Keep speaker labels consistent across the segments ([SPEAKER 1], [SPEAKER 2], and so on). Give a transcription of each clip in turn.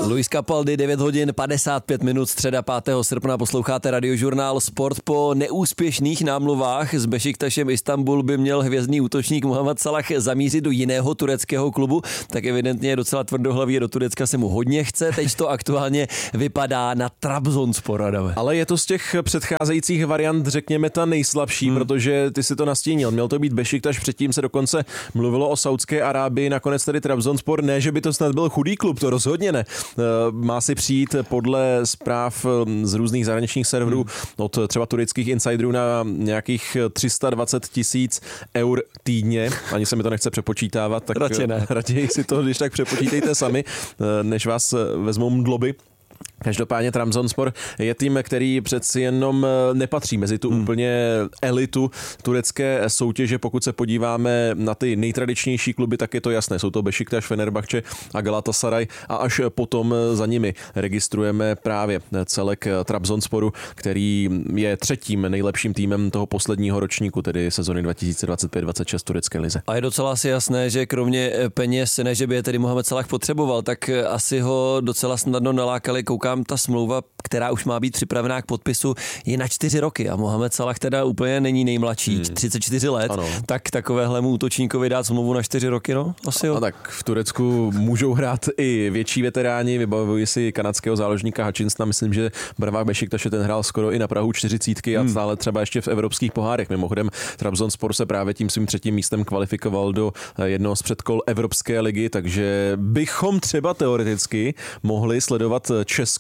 [SPEAKER 1] Luis Capaldi, 9 hodin 55 minut, středa 5. srpna, posloucháte Radiožurnál Sport. Po neúspěšných námluvách s Bešiktašem Istanbul by měl hvězdný útočník Mohamed Salah zamířit do jiného tureckého klubu, tak evidentně je docela tvrdohlavý, do Turecka se mu hodně chce, teď to aktuálně vypadá na Trabzonspor, Adame.
[SPEAKER 2] Ale je to z těch předcházejících variant, řekněme, ta nejslabší, protože ty si to nastínil. Měl to být Bešiktaš, předtím se dokonce mluvilo o Saudské Arábii, nakonec tady Trabzonspor, ne, že by to snad byl chudý klub, to rozhodně ne. Má si přijít podle zpráv z různých zahraničních serverů od třeba tureckých insiderů na nějakých 320 000 eur týdně. Ani se mi to nechce přepočítávat, tak raději si to když tak přepočítejte sami, než vás vezmou mdloby. Každopádně Trabzonspor je tým, který přeci jenom nepatří mezi tu úplně elitu turecké soutěže. Pokud se podíváme na ty nejtradičnější kluby, tak je to jasné. Jsou to Bešiktaš, Fenerbahce a Galatasaray a až potom za nimi registrujeme právě celek Trabzonsporu, který je třetím nejlepším týmem toho posledního ročníku, tedy sezony 2025-26 turecké lize. A
[SPEAKER 1] je docela asi jasné, že kromě peněz, ne že by je tedy Mohamed Salah potřeboval, tak asi ho docela snadno nalákali. Koukám, ta smlouva, která už má být připravená k podpisu, je na 4 roky a Mohamed Salah teda úplně není nejmladší, 34 let, ano. Tak takovéhlemu útočníkovi dát smlouvu na 4 roky, no? Asi jo.
[SPEAKER 2] A tak v Turecku můžou hrát i větší veteráni, vybavuji si kanadského záložníka Hutchinsona, myslím, že Bravák Bešiktaše ten hrál skoro i na prahu 40 a stále třeba ještě v evropských pohárech. Mimochodem Trabzonspor se právě tím svým 3. místem kvalifikoval do jednoho z předkol Evropské ligy, takže bychom třeba teoreticky mohli sledovat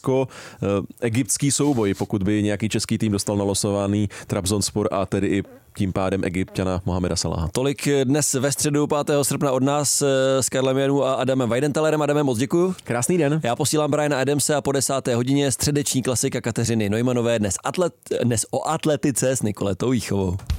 [SPEAKER 2] česko-egyptský souboj, pokud by nějaký český tým dostal nalosovaný Trabzonspor a tedy i tím pádem Egypťana Mohameda Salaha.
[SPEAKER 1] Tolik dnes ve středu 5. srpna od nás s Karlem Janu a Adamem Weidentellerem. Adame, moc děkuju.
[SPEAKER 2] Krásný den.
[SPEAKER 1] Já posílám Briana Adamse a po 10. hodině středeční klasika Kateřiny Neumanové dnes o atletice s Nikoletou Jíchovou.